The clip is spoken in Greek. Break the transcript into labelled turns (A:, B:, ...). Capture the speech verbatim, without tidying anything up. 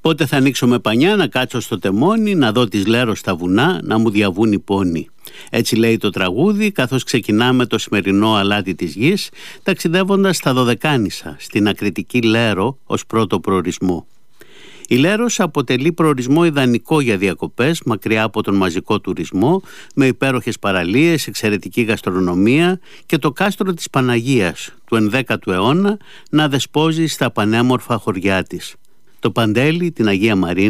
A: Πότε θα ανοίξω με πανιά, να κάτσω στο τεμόνι, να δω τις Λέρο στα βουνά, να μου διαβούν οι πόνοι. Έτσι λέει το τραγούδι, καθώς ξεκινάμε το σημερινό αλάτι της γης, ταξιδεύοντας στα Δωδεκάνησα, στην ακριτική Λέρο ως πρώτο προορισμό. Η Λέρος αποτελεί προορισμό ιδανικό για διακοπές μακριά από τον μαζικό τουρισμό, με υπέροχες παραλίες, εξαιρετική γαστρονομία και το κάστρο της Παναγίας του ενδέκατου αιώνα να δεσπόζει στα πανέμορφα χωριά της. Το Παντέλη, την Αγία Μαρίνα,